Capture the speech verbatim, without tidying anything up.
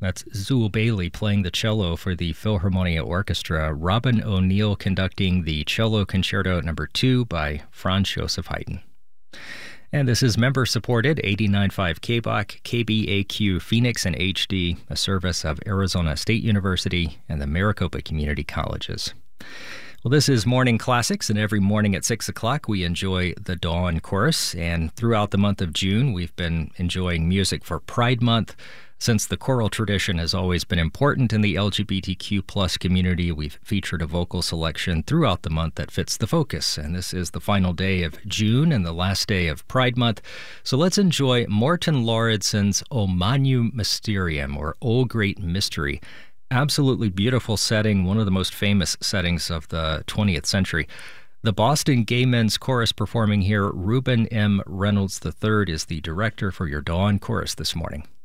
That's Zool Bailey playing the cello for the Philharmonia Orchestra, Robin O'Neill conducting the Cello Concerto Number two by Franz Joseph Haydn. And this is member-supported eighty-nine point five K B O C, K B A Q Phoenix and H D, a service of Arizona State University and the Maricopa Community Colleges. Well, this is Morning Classics, and every morning at six o'clock we enjoy the Dawn Chorus. And throughout the month of June, we've been enjoying music for Pride Month. Since the choral tradition has always been important in the L G B T Q plus community, we've featured a vocal selection throughout the month that fits the focus. And this is the final day of June and the last day of Pride Month. So let's enjoy Morten Lauridsen's O Magnum Mysterium, or O Great Mystery. Absolutely beautiful setting, one of the most famous settings of the twentieth century. The Boston Gay Men's Chorus performing here, Reuben M. Reynolds the third is the director for your Dawn Chorus this morning.